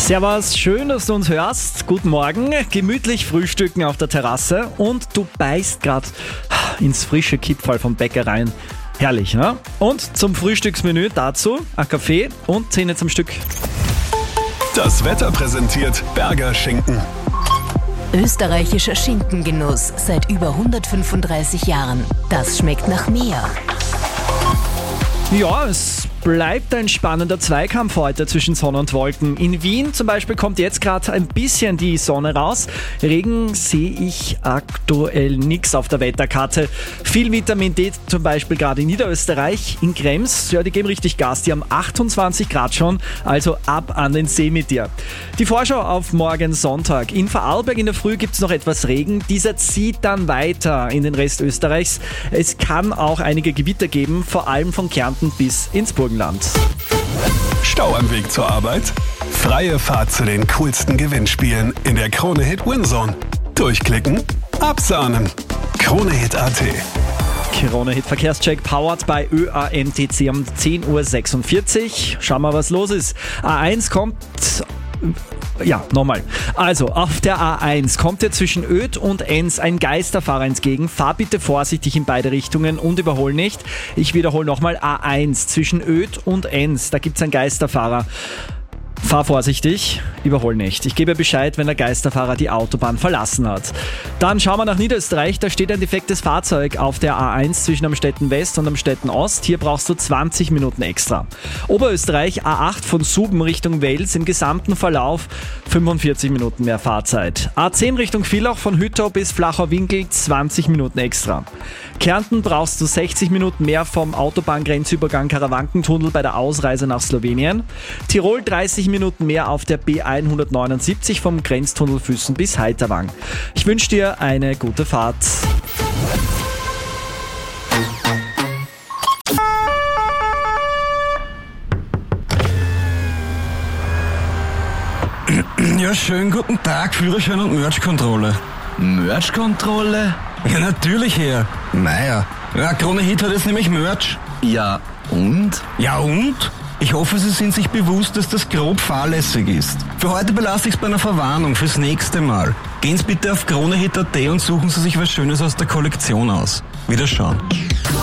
Servus, schön, dass du uns hörst. Guten Morgen, gemütlich frühstücken auf der Terrasse und du beißt gerade ins frische Kipferl vom Bäcker rein. Herrlich, ne? Und zum Frühstücksmenü dazu ein Kaffee und Zähne zum Stück. Das Wetter präsentiert Berger Schinken. Österreichischer Schinkengenuss seit über 135 Jahren. Das schmeckt nach mehr. Ja, es bleibt ein spannender Zweikampf heute zwischen Sonne und Wolken. In Wien zum Beispiel kommt jetzt gerade ein bisschen die Sonne raus. Regen sehe ich aktuell nichts auf der Wetterkarte. Viel Vitamin D zum Beispiel gerade in Niederösterreich. In Krems, ja, die geben richtig Gas. Die haben 28 Grad schon, also ab an den See mit dir. Die Vorschau auf morgen Sonntag. In Vorarlberg in der Früh gibt es noch etwas Regen. Dieser zieht dann weiter in den Rest Österreichs. Es kann auch einige Gewitter geben, vor allem von Kärnten bis ins Burgenland. Stau am Weg zur Arbeit? Freie Fahrt zu den coolsten Gewinnspielen in der Krone-Hit Winzone. Durchklicken, absahnen. Krone-Hit.at. Krone-Hit Verkehrscheck powered by ÖANTC um 10.46 Uhr. Schauen wir, was los ist. A1 kommt... Ja, nochmal. Also, auf der A1 kommt dir zwischen Oedt und Enns ein Geisterfahrer entgegen. Fahr bitte vorsichtig in beide Richtungen und überhol nicht. Ich wiederhole nochmal, A1 zwischen Oedt und Enns, da gibt's einen Geisterfahrer. Fahr vorsichtig, überhol nicht. Ich gebe Bescheid, wenn der Geisterfahrer die Autobahn verlassen hat. Dann schauen wir nach Niederösterreich. Da steht ein defektes Fahrzeug auf der A1 zwischen Amstetten West und Amstetten Ost. Hier brauchst du 20 Minuten extra. Oberösterreich A8 von Suben Richtung Wels im gesamten Verlauf 45 Minuten mehr Fahrzeit. A10 Richtung Villach von Hüttau bis Flacher Winkel 20 Minuten extra. Kärnten brauchst du 60 Minuten mehr vom Autobahngrenzübergang Karawankentunnel bei der Ausreise nach Slowenien. Tirol 30 Minuten mehr auf der B179 vom Grenztunnel Füssen bis Heiterwang. Ich wünsche dir eine gute Fahrt. Ja, schönen guten Tag, Führerschein und Merch-Kontrolle. Merch-Kontrolle? Ja, natürlich, Herr. Naja, Krone-Hit hat jetzt nämlich Merch. Ja, und? Ja, und? Ich hoffe, Sie sind sich bewusst, dass das grob fahrlässig ist. Für heute belasse ich es bei einer Verwarnung fürs nächste Mal. Gehen Sie bitte auf Krone-Hit.at und suchen Sie sich was Schönes aus der Kollektion aus. Wiederschauen.